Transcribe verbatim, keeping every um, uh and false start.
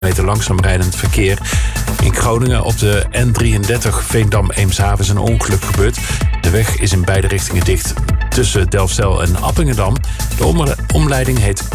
meter langzaam rijdend verkeer. In Groningen op de N drieëndertig Veendam-Eemshaven is een ongeluk gebeurd. De weg is in beide richtingen dicht tussen Delfzijl en Appingedam. De omleiding heet